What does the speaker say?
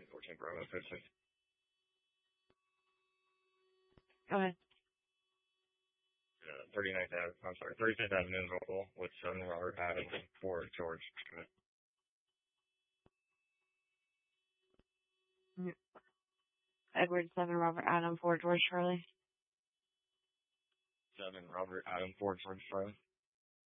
14 Bravo 56. Go ahead. 35th Avenue in Louisville with 7 Robert Adams, 4 George Schmidt. Edward 7 Robert Adam 4 George Charlie. 7 Robert Adam 4 George Charlie.